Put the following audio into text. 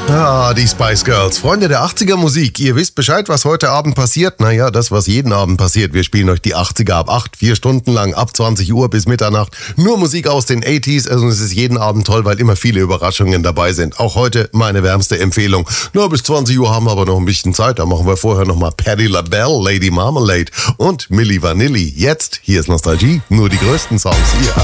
Ah, die Spice Girls, Freunde der 80er Musik. Ihr wisst Bescheid, was heute Abend passiert? Naja, das, was jeden Abend passiert. Wir spielen euch die 80er ab 8, 4 Stunden lang, ab 20 Uhr bis Mitternacht. Nur Musik aus den 80s. Also es ist jeden Abend toll, weil immer viele Überraschungen dabei sind. Auch heute meine wärmste Empfehlung. Na, bis 20 Uhr haben wir aber noch ein bisschen Zeit. Da machen wir vorher nochmal Patti LaBelle, Lady Marmalade und Milli Vanilli. Jetzt, hier ist Nostalgie, nur die größten Songs hier.